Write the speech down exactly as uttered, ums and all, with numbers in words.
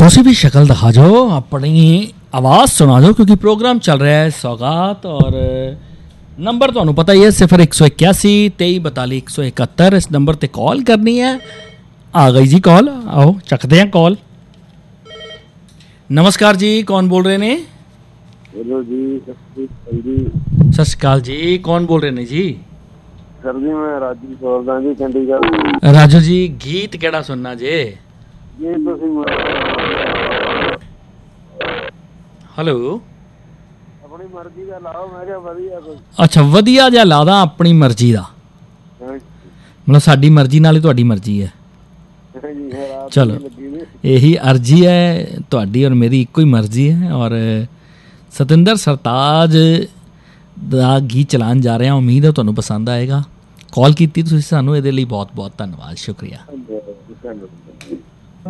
तुसी भी शक्ल दिखा जाओ, अपनी आवाज़ सुना दो, क्योंकि प्रोग्राम चल रहा है सौगात। और नंबर तो पता ही है, सिफर एक सौ इक्यासी तेई बताली एक सौ इकहत्तर। इस नंबर पर कॉल करनी है। आ गई जी कॉल, आओ चकते हैं कॉल। नमस्कार जी, कौन बोल रहे ने? हेलो जी, सत श्री अकाल जी, कौन बोल रहे ने जी? सर जी मैं राजू बोलदा जी चंडीगढ़। राजू जी, गीत केड़ा सुनना जे? ये ਤੁਸੀਂ हेलो, ਆਪਣੀ ਮਰਜ਼ੀ ਦਾ ਲਾਓ। ਮੈਂ ਕਿਹਾ ਵਧੀਆ ਕੋਈ। अच्छा वधिया जिहा ला दा अपनी मर्जी दा, मतलब साडी मर्जी नाल ही तुहाडी मर्जी है। चलो यही अर्जी है तुहाडी और मेरी, इक्को ही मर्जी है। और सतिंदर सरताज दा गीत चलान जा रहे हैं, उम्मीद है तुहानू पसंद आएगा। कॉल कीती तुसीं सानू, इहदे लई बहुत बहुत धन्नवाद, शुक्रिया।